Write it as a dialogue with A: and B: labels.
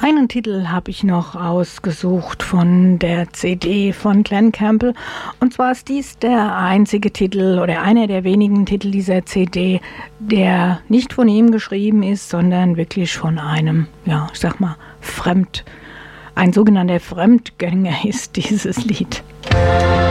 A: einen Titel habe ich noch ausgesucht von der CD von Glen Campbell. Und zwar ist dies der einzige Titel oder einer der wenigen Titel dieser CD, der nicht von ihm geschrieben ist, sondern wirklich von einem, ja, ich sag mal, ein sogenannter Fremdgänger ist dieses Lied.